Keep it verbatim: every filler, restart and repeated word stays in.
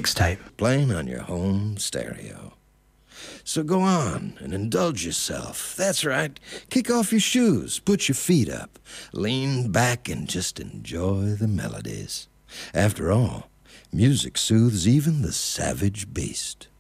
mixtape. Playing on your home stereo. So go on and indulge yourself. That's right. Kick off your shoes, put your feet up, lean back and just enjoy the melodies. After all, music soothes even the savage beast.